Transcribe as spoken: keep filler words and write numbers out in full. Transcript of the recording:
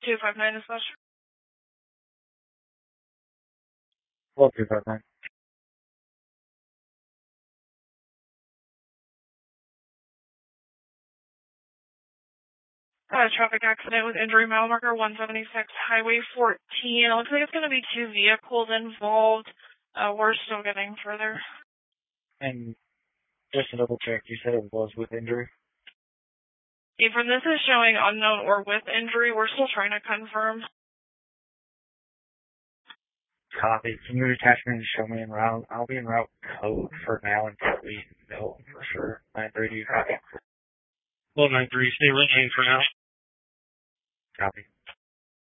two five nine dispatch. Well, two five nine. Uh, traffic accident with injury mile marker one seventy-six, Highway fourteen. It looks like it's going to be two vehicles involved. Uh, we're still getting further. And just to double check, you said it was with injury? Yeah, from this is showing unknown or with injury. We're still trying to confirm. Copy. Can you attach me and show me en route? I'll be en route code for now until we know for sure. nine three, do you copy? Well, nine three, stay right lane for now. Copy.